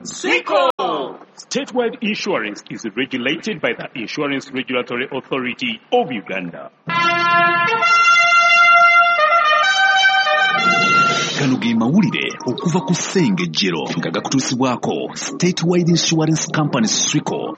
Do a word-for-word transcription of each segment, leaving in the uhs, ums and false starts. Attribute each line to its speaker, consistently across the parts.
Speaker 1: Swico! Statewide insurance is regulated by the Insurance Regulatory Authority of Uganda.
Speaker 2: Kano ge mawulire okuva ku Ssengejjero nga gakutuusibwako Statewide Insurance Company Swico.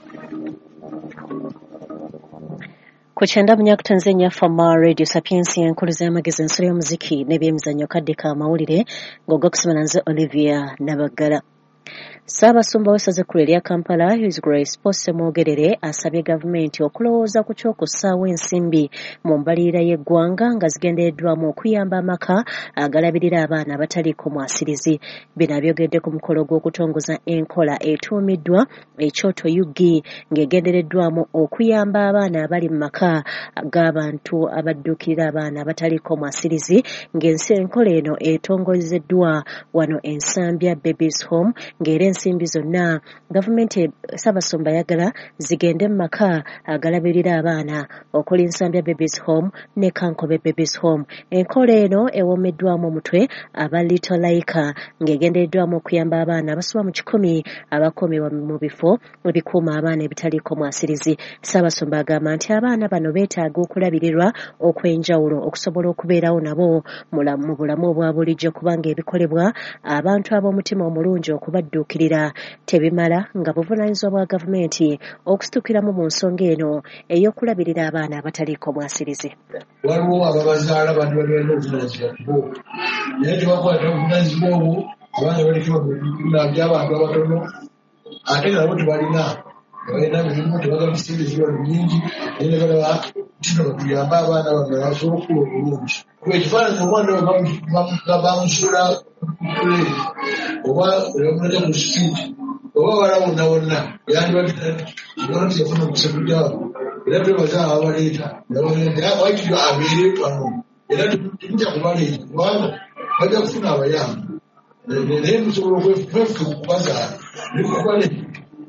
Speaker 3: Kuchenda mnyaku Tanzania Fama Radio Sapiensi enkuluza y'amagezi ensolo y'omuziki n'ebyemizannyo kadde ka mawulire ng'ogakusoma nze Olivia Nabagala. Ssaabasumba w'essaza ekkulu erya Kampala His Grace Posse Mwogerere asabye gavumenti okulowooza ku ky'okussaawo ensimbi mu mbalirira y'eggwanga nga zigendereddwamu okuyamba amaka agalabirira abaana abataliiko mwasirizi. Bino abyogedde ku mukolo gw'okutongoza enkola etuumiddwa ekyoto U G ng'egendereddwamu okuyamba abaana abali mu maka g'abantu abadduukirira abaana abataliiko mwasirizi ng'ensi enkola eno etongozeddwa wano Ensambya Babies Home ng'era ensimbi zonna gavumenti Ssaabasumba yagala zigende mu maka agalabirira abaana okuli Nsambya Babies Home ne Kankobe Babies Home. Enkola eno ewoomeddwamu omutwe aba Little Laika ng'egendereddwamu okuyamba abaana abasoba mu kikumi abakuumibwa mu bifo ebikuuma abaana ebitaliiko mwasirizi. Ssaabasumba agamba nti abaana bano beetaaga okulabirirwa okw'enjawulo okusobola okubeerawo nabo mu bulamu obwa bulijjo kubanga ebikolebwa abantu ab'omutima omulungi okubadduukirira tebimala nga buvunaanyizibwa bwa gavumenti okusituukiramu mu nsonga eno ey'okulabirira abaana abataliiko mwasirizi.
Speaker 4: Waliwo ababazaala bantu balina obuvunaanyizibwa bo naye tebakwata obuvunaanyizibwa obwo kubanga baliko babulabya abantu abatono ate nabo tebalina balina mirimu tebagala ensimbi ziba nnyingi naye ne balaba tino batuyamba abaana bano basobola okukula obulungi. Kuba ekifaananyi omwana bamusula kule oba oyamuneka mu sitiidi oba wala wonna wonna yandibona tiyafuna omusango gyabo era twebaza ababaleeta waitiro abeere pano era temujja kubaleeta kubanga bajja kufuna abayamba naye musobola okwefuka okubazaala nekubaleeta.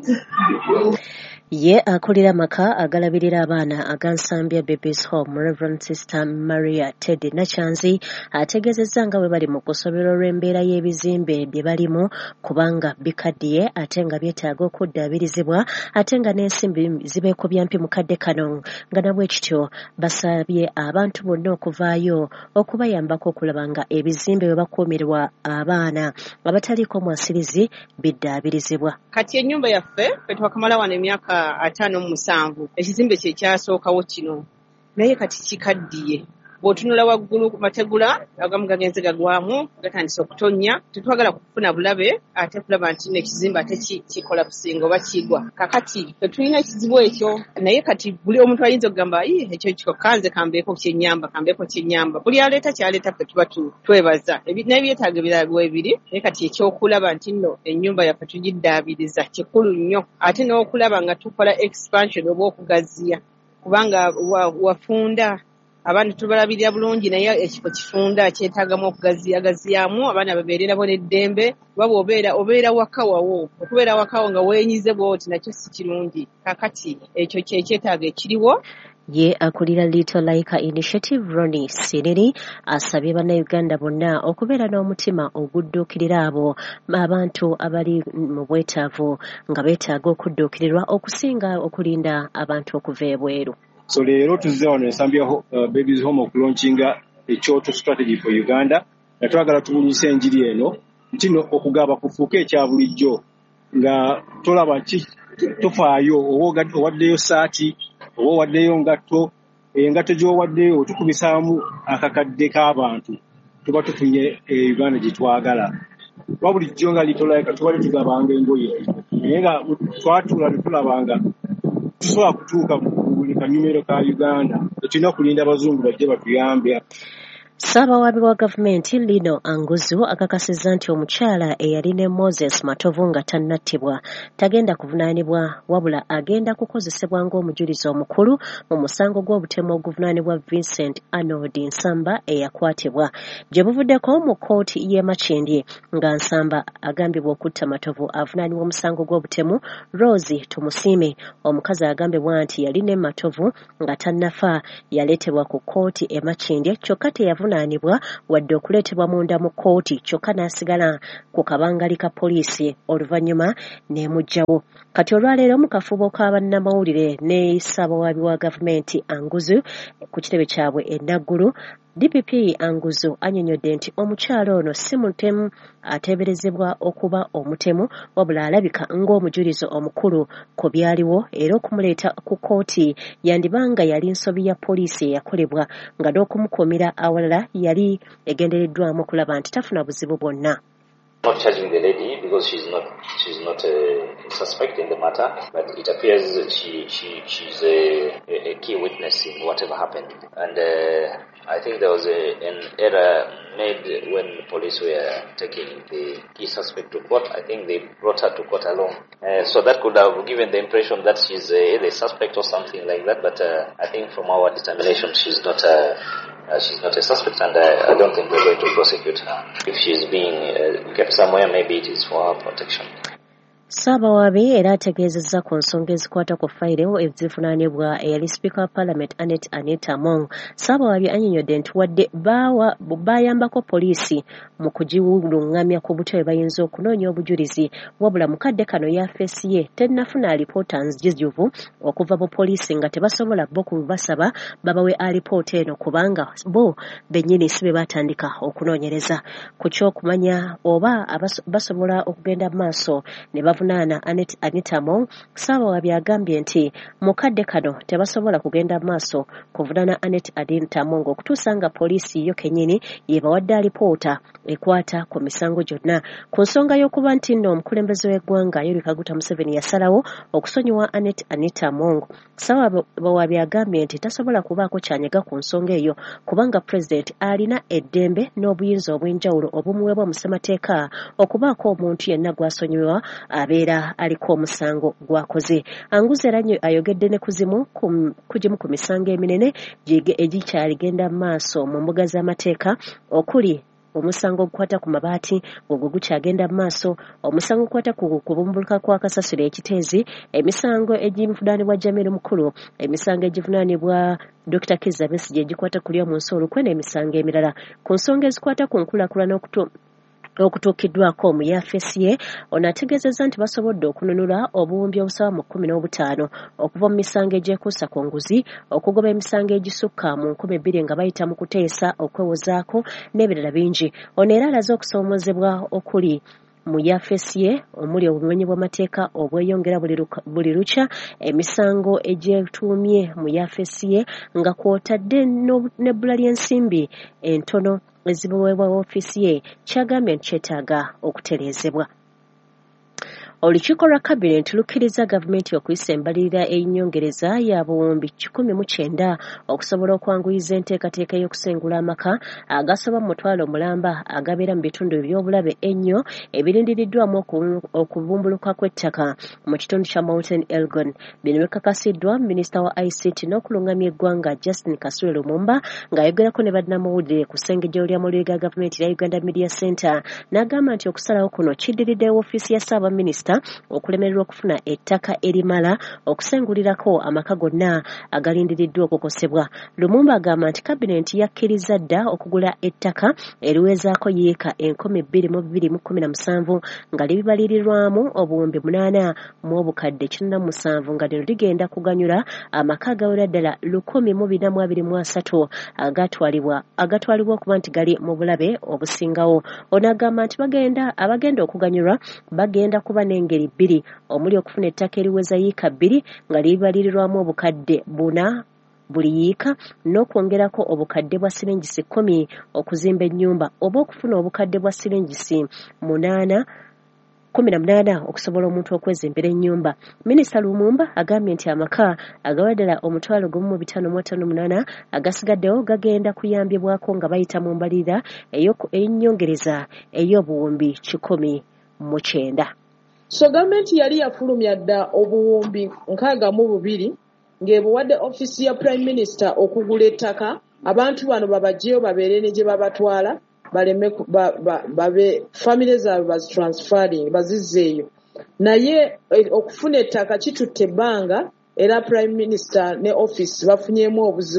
Speaker 3: Ye akulira amaka agalabirira abaana aga Nsambya Babies Home Reverend Sister Maria Teddy Nachanzi ategeezezza nga bwe bali mu kusoberwa olw'embeera y'ebizimbe bye balimu kubanga bikaddiye ate nga byetaaga okuddaabirizibwa ate nga n'ensimbi zibeeko byampi mu kadde kano nga nabwe kityo basabye abantu bonna okuvaayo okubayambako okulaba nga ebizimbe bwe bakuumirwa abaana abataliiko mwasirizi biddaabirizibwa.
Speaker 5: Kati ennyumba yaffe kwe twakamala wano emyaka ataano mu musanvu ekizimbe kye kyasookawo kino naye kati kikaddiye. Bw'otunula waggulu ku mategula agamu gagenze gagwamu gatandise okutonnya tetwagala kufuna bulabe ate kulaba nti n'ekizimbe ate kikola businga oba kigwa. Kakati tetulina ekizibu ekyo naye kati buli omuntu ayinza okugamba ayi ekyo kiko kanze kambeeko kyennyamba kambeeko kyennyamba buli aleeta kyaleeta ffe tuba twebaza n'ebyetaago ebirala ebiri naye kati ekyokulaba nti nno ennyumba yaffe tugiddaabiriza kikulu nnyo ate n'okulaba nga tukola expansion oba okugaziya kubanga wafunda abaana tubalabirira bulungi naye ekifo kifunda kyetaagamu okugaziyagaziyamu abaana babeererabo n'eddembe baba obeera obeera waka wawo okubeera wakawo nga weenyize bw'oti nakyo si kirungi. Kakati ekyo kyekyetaaga ekiriwo.
Speaker 3: Ye akulira Little Laika Initiative Ronnie Siriri asabye bannayuganda bonna okubeera n'omutima ogudduukirira abo abantu abali mu bwetaavu nga beetaaga okudduukirirwa okusinga okulinda abantu okuva ebweru.
Speaker 6: So leero tuzze wano Ensambya uh, Babies Home okulauncinga ekyoto strategy for Uganda nga twagala tubunyisa enjiri eno nti no okugaba kufuuka ekya bulijjo nga tolaba ki tofaayo oba owaddeyo saati oba owaddeyo ngatto engatto gy'owaddeyo otukubisaamu akakadde k'abantu tuba tufunye e Uganda gye twagala. Oba bulijjo nga Little Laika tubali tugabanga engoye naye nga twatuula ne tulabanga tusobola kutuuka buli kanyumero ka Uganda tulina kulinda abazungu bajje batuyambe.
Speaker 3: Ssaabawabi wa gavumenti Lino Anguzu akakasizza nti omukyala eyali ne Moses Matovu nga tannattibwa tagenda kuvunaanibwa wabula agenda kukozesebwa ng'omujulizi omukulu mu musango gw'obutemu oguvunaanibwa Vincent Arnold Nsamba eyakwatibwa gye buvuddeko mu kkooti y'e Makindye nga Nsamba agambibwa okutta Matovu avunaanibwa omusango gw'obutemu. Rose Tumusiime omukazi agambibwa nti yali ne Matovu nga tannafa yaleetebwa ku kkooti e Makindye kyokka teyavuna kuvunaanibwa wadde okuleetebwa munda mu kkooti kyokka n'asigala ku kabangali ka poliisi oluvannyuma n'emuggyawo. Kati olwaleero mu kafubo ka bannamawulire ne Ssaabawaabi wa gavumenti Anguzu ku kitebe kyabwe e Naggulu, D P P Anguzu annyonnyodde nti omukyalo ono si mutemu ateeberezebwa okuba omutemu wabula alabika ng'omujulizi omukulu ku byaliwo era okumuleeta ku kkooti yandibanga yali nsobi ya poliisi eyakolebwa nga n'okumukuumira awalala yali egendereddwamu okulaba nti tafuna buzibu bwonna.
Speaker 7: Not charging the lady because she's not she's not a suspect in the matter, but it appears that she she she's a, a key witness in whatever happened, and uh, I think there was a, an error made when the police were taking the key suspect to court. I think they brought her to court alone, uh, so that could have given the impression that she's a, a suspect or something like that. But uh, I think from our determination, she's not a Uh, she's not a suspect, and uh, I don't think we're going to prosecute her. If she's being uh, kept somewhere, maybe it is for her protection.
Speaker 3: Ssaabawaabi era ategeezezza ku nsonga ezikwata ku fayiro ezivunaanibwa eyali Speaker wa Parliament Anet Anita Among. Ssaabawaabi annyonnyodde nti wadde baayambako poliisi mu kugiwulungamya ku butyo bwe bayinza okunoonya obujulizi, wabula mukadde kano yafeesi ye tennafuna alipoota nzijuvu okuva mu poliisi nga tebasobola bo kubasaba babawe alipoota eno kubanga bo bennyini si be baatandika okunoonyereza ku ky'okumanya oba basobola okugenda mu maaso ne bavunaana Anet Anita Among. Ssaabawaabi agambye nti mukadde kano tebasobola kugenda mu maaso kuvunaana Anet Anita Among okutuusa nga poliisi yo kennyini yebawadde alipoota ekwata ku misango gyonna. Ku nsonga y'okuba nti nno omukulembeze w'eggwanga Yoweri Kaguta Museveni yasalawo okusonyiwa Anet Anita Among, Ssaabawaabi agambye nti tasobola kubaako kyanyega ku nsonga eyo kubanga Pulezidenti alina eddembe n'obuyinza obw'enjawulo obumuweebwa mu ssemateeka okubaako omuntu yenna gw'asonyiwa abeera aliko omusango gwakoze. Anguzu era ayogedde ne kuzimu kugimu ku misango eminene egikyaligenda mu maaso mu mbuga z'amateeka okuli omusango ogukwata ku mabaati ogwo gukyagenda mu maaso, omusango ogukwata ku kubumbuluka kwa kasasiro ekiteezi, emisango egivunaanibwa Jamiru Mukulu, emisango egivunaanibwa Dokita Kizza Besigye egikwata ku lyo mu nsi olukwe n'emisango emirala. Ku nsonga ezikwata ku nkulaakulana okutu okutuukiddwako omuyafeesi ye, ono ategeezezza nti basobodde okununula obuwumbi obusaba mu kkumi n'obutaano okuva mu misango egyekuusa ku nguzi, okugoba emisango egisukka mu nkumi bbiri nga bayita mu kuteesa okwewozaako n'ebirala bingi. Ono era alaze okusoomozebwa okuli mu yafeesi ye omuli obumenyi bw'amateeka obweyongera buli lukya, emisango egyetuumye mu yafeesi ye nga kw'otadde n'ebbula ly'ensimbi entono ezibaweebwa woofiisi ye kyagambye nti kyetaaga okutereezebwa. Olukiiko lwa Kabinenti lukkiriza gavumenti okuyisa embalirira ey'ennyongereza ya buwumbi kikumi mu kyenda okusobola okwanguyiza enteekateeka y'okusengula amaka agasoba mu mutwalo mulamba agabeera mu bitundu eby'obulabe ennyo ebirindiriddwamu okubumbuluka kw'ettaka mu kitundu kya Mountain Elgon. Bino bikakasiddwa Minisita wa I C T n'okulungamya eggwanga Justin Kasule Lumumba ng'ayogerako ne bannamawulire ku ssengejjero lya muliro ga gavumenti ya Uganda Media Center, n'agamba nti okusalawo kuno kiddiridde woofiisi ya Ssaabaminisita okulemererwa okufuna ettaka erimala okusengulirako amaka gonna agalindiriddwa okukosebwa. Lumumba agamba nti Kabinenti yakkiriza dda okugula ettaka eriwezaako yiika enkumi bbiri mu bbiri mu kkumi na musanvu nga libibalirirwamu obuwumbi munaana mu obukadde kina na musanvu nga lino ligenda kuganyula amaka agawera ddala lukumi mu bina mu abiri mu asatu agatwalibwa agatwalibwa okuba nti gali mu bulabe obusingawo. Ono agamba nti bagenda abagenda okuganyulwa bagenda kuba n'engeri bbiri omuli okufuna ettaka eriweza yiika bbiri nga libalirirwamu obukadde buna buli yiika n'okwongerako obukadde bwa siringisi kkumi okuzimba ennyumba oba okufuna obukadde bwa siringisi munaana kumi na munaana okusobola omuntu okwezimbira ennyumba. Minisita Lumumba agambye nti amaka agawera ddala omutwalo gumu mu bitaano mu ataano munaana agasigaddewo gagenda kuyambibwako nga bayita mu mbalirira ey'ennyongereza ey'obuwumbi kikumi mu kyenda.
Speaker 8: So gavumenti yali yafulumya dda obuwumbi nkaaga mu bubiri ng'ebuwadde ofiisi ya Prime Minister okugula ettaka, abantu bano babagyeyo babeere ne gye babatwala baleme babe family zaabwe bazitransferring bazizzeeyo. Naye okufuna ettaka kitutte ebbanga era Prime Minister ne office bafunyeemu obuzibu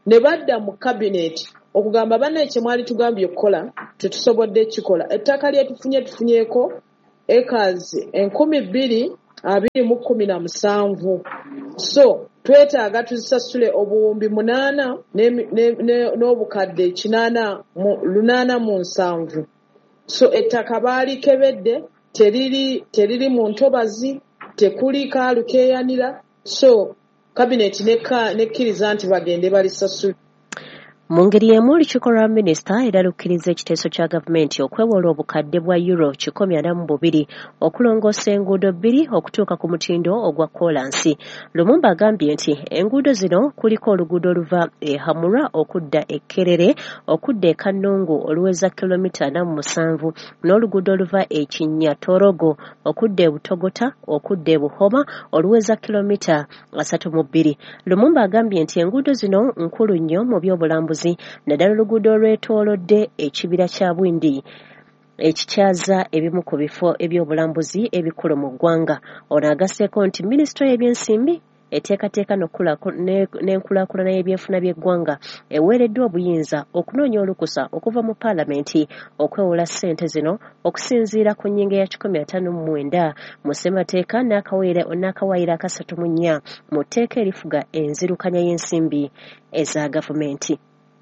Speaker 8: ne badda mu cabinet okugamba banne kye mwali tugambye okukola tetusobodde kikola. Ettaka lyetufunye tufunyeeko acres enkumi bbiri abiri mu kkumi na musanvu. So twetaaga tuzisasule obuwumbi munaana n'obukadde kinaana lunaana mu nsanvu. So ettaka baalikebedde teriri teriri mu ntobazi tekuli kaalukeeyanira. So kabineti nekkiriza nti bagende balisasule.
Speaker 3: Mu ngeri emu olukiiko lwa minisita era lukkiriza ekiteeso kya gavumenti okwewola obukadde bwa euro kikumi ana mu bubiri okulongoosa enguudo bbiri okutuuka ku mutindo ogwa koolansi. Lumumba agambye nti enguudo zino kuliko oluguudo oluva e Hamura okudda e Kerere okudda e Kannungu oluweza kilomita ana mu musanvu n'oluguudo oluva e Kinyatorogo okudda e Butogota okudda e Buhoma oluweza kilomita asatu mu bbiri. Lumumba agambye nti enguudo zino nkulu nnyo mu by'obulambuzi naddala oluguudo olwetoolodde ekibira kya Bwindi ekikyaza ebimu ku bifo ebyobulambuzi ebikulu mu ggwanga. Ono agasseeko nti minisitule y'ebyensimbi eteekateeka n'enkulaakulana y'ebyenfuna by'eggwanga eweereddwa obuyinza okunoonya olukusa okuva mu paalamenti okwewola ssente zino okusinziira ku nnyingo ya kikumi ataano mu mwenda mu ssemateeka n'akawaayiro akasatu mu nnya mu tteeka erifuga enzirukanya y'ensimbi eza gavumenti.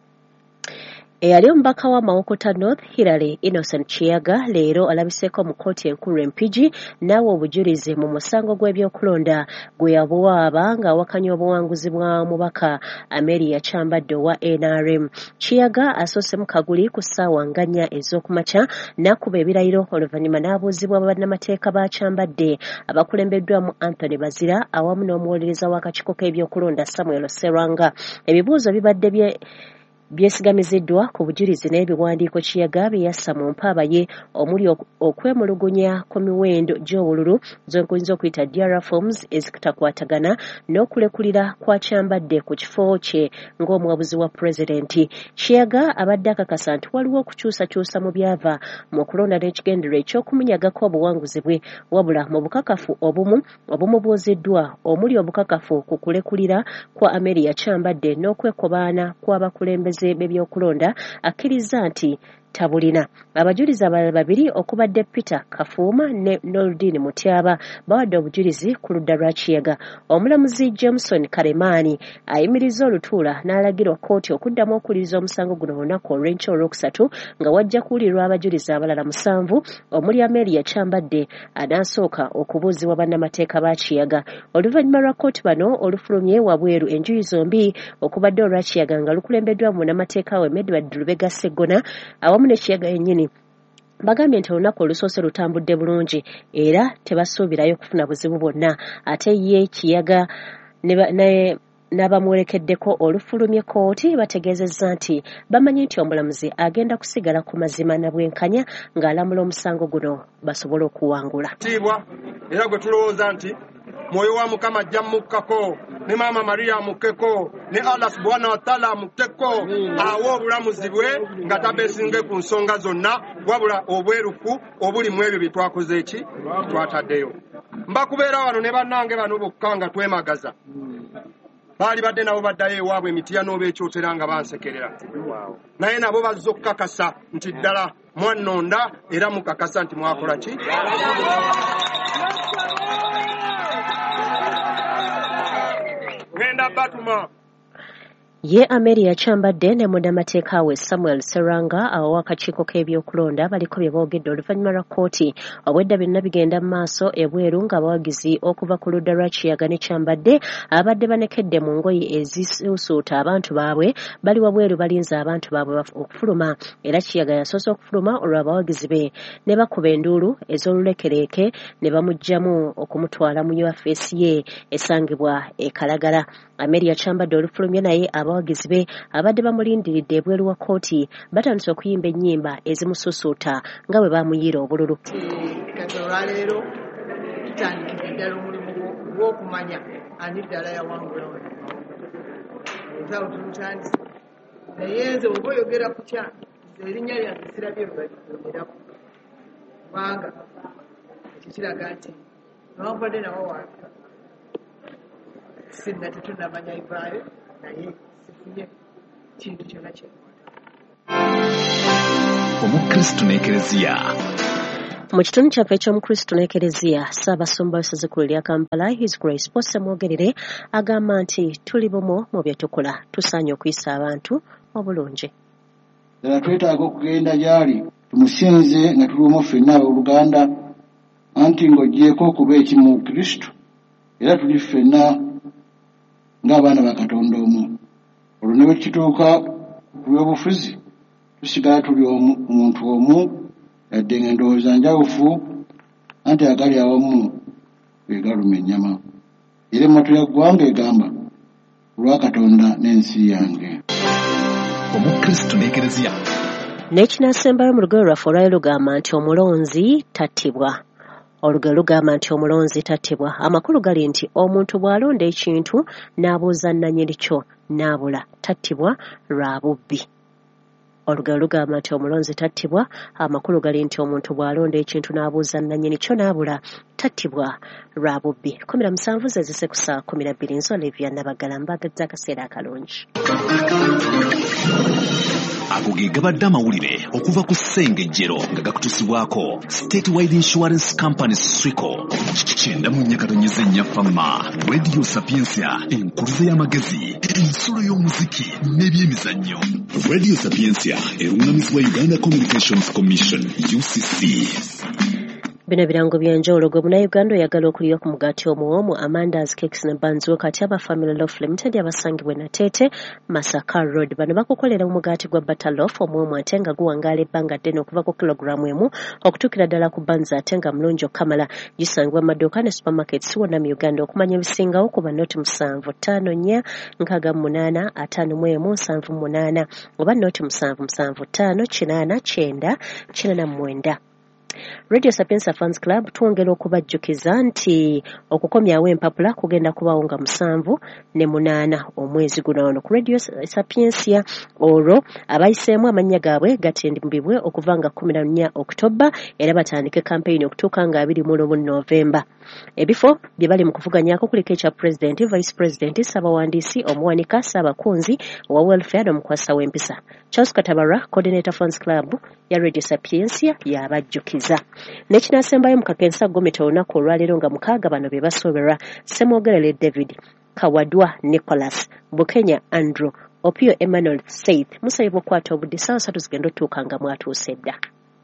Speaker 3: Eyali omubaka wa Mawokota North Hillary Innocent Chiyaga leero alabiseeko mu kkooti enkulu Empigi n'awa obujulizi mu musango gw'ebyokulonda gwe yabuwaaba ng'awakanya obuwanguzi bwa mubaka Amelia Kyambadde owa N R M. Chiyaga asoose mu kaguli ku ssaawa nga nnya ez'okumakya n'akuba ebirayiro oluvannyuma n'abuuzibwa bannamateeka ba Kyambadde abakulembeddwamu Anthony Bazira awamu n'omuwolereza w'akakiiko k'ebyokulonda Samuel Serwanga. Ebibuuzo bibadde bye byesigamiziddwa ku bujulizi n'ebiwandiiko Chiyaga bye yassa mu mpaaba ye omuli okwemulugunya ku miwendo gy'obululu z'oyinza okuyita D R forms ezitakwatagana n'okulekulira kwa Kyambadde ku kifo kye ng'omuwabuzi wa pulezidenti. Chiyaga abadde akakasa nti waliwo okukyusakyusa mu byava mu kulonda n'ekigendero eky'okumunyagako obuwanguzi bwe wabula mu bukakafu obumu obumubuuziddwa omuli obukakafu ku kulekulira kwa Amelia Kyambadde n'okwekobaana kw'abakulembeze b'ebyokulonda akkiriza nti tabulina. Abajulizi abalala babiri okubadde Peter Kafuuma ne Noldin Mutyaba bawadde obujulizi ku ludda lwa Chiyaga. Omulamuzi Jameson Karemaani ayimiriza olutuula n'alagirwa kkooti okuddamu okuwuliriza omusango guno olunaku olw'enkya olwokusatu nga wajja kuwulirirwa abajulizi abalala musanvu omuli Amelia Kyambadde anaasooka okubuuzibwa bannamateeka ba Chiyaga. Oluvannyuma lwa kkooti bano olufulumye wabweru enjuyi zombi okubadde olwa Chiyaga nga lukulembeddwa mu munnamateeka we Medward Lubega Sseggona awamu ne Chiyaga yennyini bagambye nti olunaku olusoose lutambudde bulungi era tebasuubirayo kufuna buzibu bwonna. Ate ye Chiyaga ne n'abamuwerekeddeko olufulumye kkooti bategeezezza nti bamanyi nti omulamuzi agenda kusigala ku mazima na bwenkanya ng'alamula omusango guno basobole okuwangula.
Speaker 9: Tiibwa era gwe tulowooza nti mwoyo wa Mukama ajja mukkako ne Maama Maria mukkeko ne Allah subhanahu wa ta'ala mukkeko awo obulamuzi bwe nga tabeesinge ku nsonga zonna wabula obwerufu obuli mu ebyo bye twakoze eki twataddeyo. Mbakubeera wano ne bannange bano bokka nga twemagaza baali badde nabo baddayo ewaabwe emitiya n'obeekyotera nga bansekerera naye nabo bazza okukakasa nti ddala mwannonda era mukakasa nti mwakola ki. Ngenda batuma
Speaker 3: ye Amelia Kyambadde ne munnamateeka we Samuel Serwanga awo akakiiko k'ebyokulonda baliko bye boogedde oluvannyuma lwa kkooti obwedda byonna bigenda mu maaso ebweru ng'abawagizi okuva ku ludda lwa Chiyaga ne Kyambadde abadde banekedde mu ngoye ezisuusuuta abantu baabwe bali wabweru balinze abantu baabwe okufuluma era Chiyaga yasoose okufuluma olwo abawagizi be ne bakuba enduulu ez'olulekereke ne bamuggyamu okumutwala mu yafeesi ye esangibwa e Kalagala. Amelia Kyambadde olufulumye naye abawagizi be abadde bamulindiridde ebweru wa kkooti batandise okuyimba ennyimba ezimususuuta nga bwe bamuyiira obululu.
Speaker 10: Kati olwaleero tutandikira ddala omulimu gw'okumanya ani ddala yawangula wano. Ezawo tulutandise naye nze oba oyogera ku kyange erinnya lyange sirabye bwe balyogerako kubanga ekyo kiraga nti newankubadde nawo wange sinna tetunamanya ivaayo naye sifunye kintu kyonna kye
Speaker 2: omukristo n'ekereziya.
Speaker 3: Mu kitundu kyaffe eky'omukristo n'ekereziya, Ssaabasumba w'essaza lya Kampala, His Grace Posse Mwogerere agamba nti tuli bumu mu bye tukola, tusaanye okuyisa abantu obulungi.
Speaker 11: Era twetaaga okugenda gy'ali tumusinze nga tuli bumu ffenna abooluganda, anti ng'oggyeeko okuba ekimu mu Kristo, era tuli ffenna ng'abaana ba Katonda omu. Olwo ne bwe kituuka ku byobufuzi tusigala tuli omuntu omu, yadde ng'endowooza njawufu, anti agali awamu ge galuma ennyama. Era emmoto ya ggwanga egamba olwa Katonda n'ensi yange.
Speaker 2: Omukristo n'ekereziya.
Speaker 3: N'ekinaasembayo mu lugero lwaffe olwali lugamba nti omulonzi tattibwa. Olugero lugamba nti omulonzi tattibwa. Amakulu gali nti omuntu bw'alonda ekintu n'abuuza nnannyini kyo n'abula, tattibwa lwa bubbi. Olugero lugamba nti omulonzi tattibwa. Amakulu gali nti omuntu bw'alonda ekintu n'abuuza nnannyini kyo n'abula, tattibwa lwa bubbi. kumi na musanvu zezise ku saa kumi na bbiri nzo Olivia Nabagala mbagazza akaseera akalungi.
Speaker 2: Ago ge gabadde amawulire okuva ku ssengejjero nga gakutusibwako State Wide Insurance Company Swico. Kyenda mu nnyakatonyeza ennyafamma Radio Sapiensia, enkuluze y'amagezi, ensolo y'omuziki n'ebyemizannyo. Radio Sapiensia erungamizibwa Uganda Communications Commission U C C.
Speaker 3: Bino birango byanjawulo gwe Munnayuganda oyagala okulya ku mugaati omuwoomu, Amanda's Cakes ne Buns kati aba Family Loaf Limited abasangibwe Nateete, Masaka Road. Bano bakukolera omugaati gwa butter loaf omuwoomu ate nga guwangaala ebbanga ddene okuva ku kilogulaamu emu okutuukira ddala ku buns ate nga mulungi okamala. Gisangibwa mu maduuka ne supermarkets wonna mu Uganda. Okumanya ebisingawo kuba noti musanvu ttaano nnya nkaaga munaana ataano mu emu nsanvu munaana oba noti musanvu musanvu ttaano kinaana kyenda kinaana mwenda. Radio Sapiensia Fans Club twongera okubajjukiza nti okukomyawo empapula kugenda kubaawo nga musanvu ne munaana omwezi guno ono ku Radio Sapiensia. Olwo abayiseemu amannya gaabwe gatendibwe okuva nga kumi na nnya Oktoba era batandike kampeyini okutuuka nga abiri mu lumu Novemba. Ebifo bye bali mu kuvuganyako kuliko ekya President, Vice President, Ssaabawandiisi, Omuwanika, Ssaabakunzi owa Welfare n'omukwasa w'empisa. Charles Katabara, Coordinator Fans Club ya Radio Sapiensia yabajjukiza. N'ekinaasembayo mu kakensa gomita olunaku olwaleero nga mukaaga bano be basooberwa: Ssemwogerere David, Kawadwa Nicholas, Bukenya Andrew, Opio Emmanuel Saith. Musabibwa okukwata obudde ssaawa ssatu zigenda otuuka nga mwatuuse dda.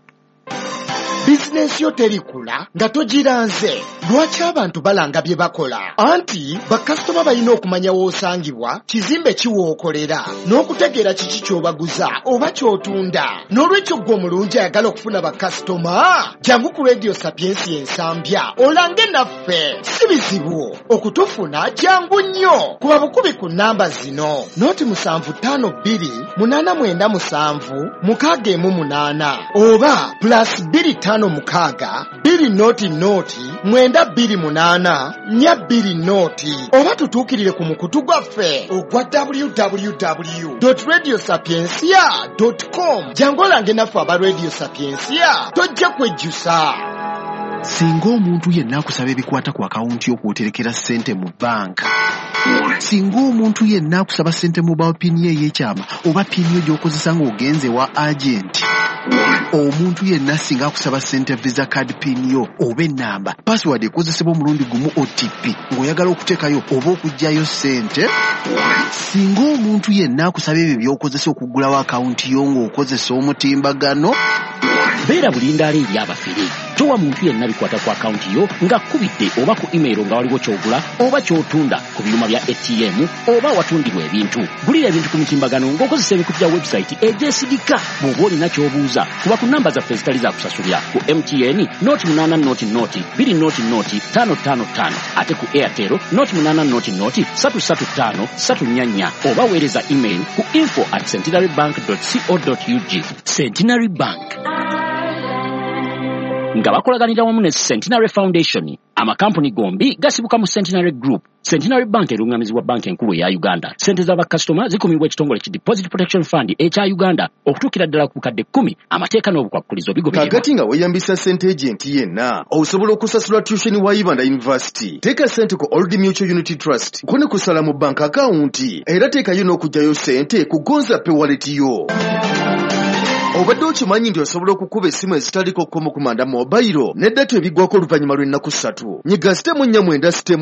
Speaker 12: Bizinensi yo terikula nga togiranze. Lwaki abantu balanga bye bakola? Anti bakasitoma balina okumanya w'osangibwa, kizimbe kiwookolera, n'okutegeera kiki ky'obaguza oba ky'otunda. N'olwekyo ggwe omulungi ayagala okufuna bakasitoma, jangu ku Radio Sapiensia ensambya olange naffe. Si bizibu okutufuna, jangu nnyo. Kuba bukubi ku nnamba zino: noti musanvu ttaano bbiri munaana mwenda musanvu mukaaga emu munaana oba plus bbiri ttaano mukaaga bbiri noti noti mwenda bbiri munaana nnya bbiri noti, oba tutuukirire ku mukutu gwaffe ogwa w w w dot radio sapiensia dot com. Jangu olange naffe aba Radio Sapiensia, tojja kwejjusa.
Speaker 2: Singa omuntu yenna akusaba ebikwata ku akawunti y'okwoterekera ssente mu banka, singa omuntu yenna akusaba ssente mu bawo pini ye ey'ekyama oba pini yo gy'okozesa ng'ogenze wa agenti, omuntu yenna singa akusaba ssente visa card pin yo oba ennamba password ekozesebwa omulundi gumu O T P ng'oyagala okuteekayo oba okuggyayo ssente, singa omuntu yenna akusaba ebyo by'okozesa okuggulawo akawunti yo ng'okozesa omutimbagano,
Speaker 13: beera bulindaala eri abafere. Towa muntu yenna bikwata ku akawunti yo ng'akkubidde oba ku email nga waliwo ky'ogula oba ky'otunda ku byuma bya A T M oba watundibwa ebintu. Gulira ebintu ku mutimbagano ng'okozesa ebikutu bya website egyesigika. Bw'oba olina ky'obuuza kuba ku nnamba zaffe ezitali za kusasulira ku M T N noti munaana noti noti bbiri noti noti ttaano ttaano ttaano ate ku Airtel noti munaana noti noti ssatu ssatu ttaano ssatu nnya nnya oba weereza email ku info at centenarybank dot co dot u g. Centenary Bank nga bakolaganira wamu ne Centenary Foundation amakampuni gombi gasibuka mu Centenary Group. Centenary Bank erungamizibwa banki enkulu ya Uganda. Sente za bakasitoma zikumibwa ekitongole ki Deposit Protection Fund ekya Uganda okutuukira ddala ku bukadde kkumi. Amateeka n'obukwakulizo bigobererwa.
Speaker 14: Kakati nga weeyambisa ssente agent yenna osobola okusasula tuition wa Uganda University. Teeka ssente ku Old Mutual Unity Trust kone kusala mu bank account era teekayo n'okugyayo ssente ku Gonza Pay wallet yo. Obadde okimanyi nti osobola okukuba essimu ezitaliko kkomo ku manda mobile nedda tu ebigwako oluvannyuma lw'ennaku ssatu. Nyiga sitemu nnya mwenda sitemu